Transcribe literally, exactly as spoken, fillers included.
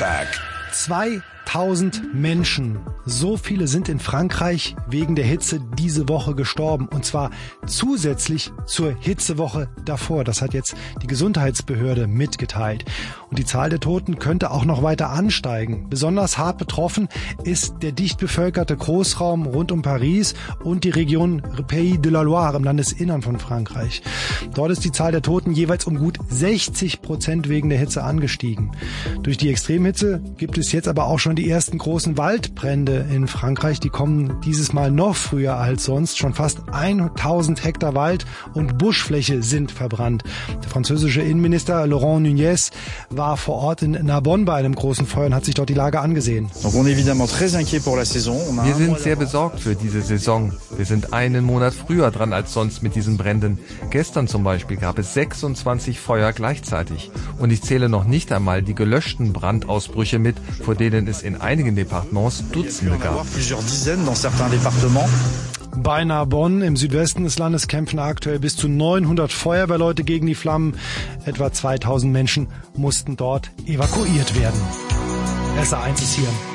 Back. zweitausend Menschen, so viele sind in Frankreich wegen der Hitze diese Woche gestorben. Und zwar zusätzlich zur Hitzewoche davor. Das hat jetzt die Gesundheitsbehörde mitgeteilt. Und die Zahl der Toten könnte auch noch weiter ansteigen. Besonders hart betroffen ist der dicht bevölkerte Großraum rund um Paris und die Region Pays de la Loire im Landesinnern von Frankreich. Dort ist die Zahl der Toten jeweils um gut sechzig Prozent wegen der Hitze angestiegen. Durch die Extremhitze gibt es jetzt aber auch schon die ersten großen Waldbrände in Frankreich. Die kommen dieses Mal noch früher als sonst. Schon fast tausend Hektar Wald und Buschfläche sind verbrannt. Der französische Innenminister Laurent Nunez war vor Ort in Narbonne bei einem großen Feuer und hat sich dort die Lage angesehen. Wir sind sehr besorgt für diese Saison. Wir sind einen Monat früher dran als sonst mit diesen Bränden. Gestern zum Beispiel gab es sechsundzwanzig Feuer gleichzeitig. Und ich zähle noch nicht einmal die gelöschten Brandausbrüche mit, vor denen es in einigen Departements Dutzende gab. Bei Narbonne im Südwesten des Landes kämpfen aktuell bis zu neunhundert Feuerwehrleute gegen die Flammen. Etwa zweitausend Menschen mussten dort evakuiert werden. S A eins ist hier.